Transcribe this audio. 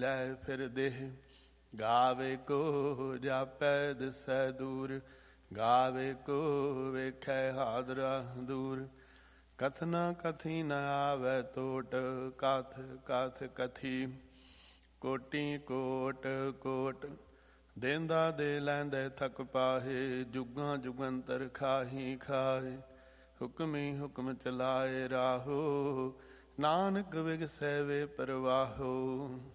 ਲੈ ਫਿਰ ਦੇਹ। ਗਾਵੇ ਕੋ ਜਾਪੈ ਦਿਸੈ ਦੂਰ, ਗਾਵੇ ਕੋ ਵੇਖੈ ਹਾਦਰਾ ਦੂਰ। ਕਥਨਾ ਕਥੀ ਨ ਆਵੈ ਟੋਟ, ਕਥ ਕਥ ਕਥੀ ਕੋਟੀ ਕੋਟ ਕੋਟ। ਦੇਂਦਾ ਦੇ ਲੈਂਦੇ ਥਕ ਪਾਹੇ, ਜੁਗਾਂ ਜੁਗੰਤਰ ਖਾਹੀ ਖਾਏ। ਹੁਕਮੀ ਹੁਕਮ ਚਲਾਏ ਰਾਹੋ, ਨਾਨਕ ਵਿਗਸੈ ਵੇ ਪਰਵਾਹੋ।